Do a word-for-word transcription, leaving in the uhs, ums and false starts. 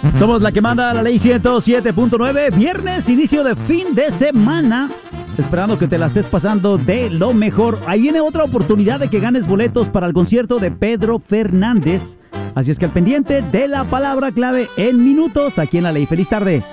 Somos la que manda la ley ciento siete punto nueve. Viernes, inicio de fin de semana. Esperando que te la estés pasando de lo mejor. Ahí viene otra oportunidad de que ganes boletos para el concierto de Pedro Fernández. Así es que al pendiente de la palabra clave en minutos aquí en La Ley. Feliz tarde.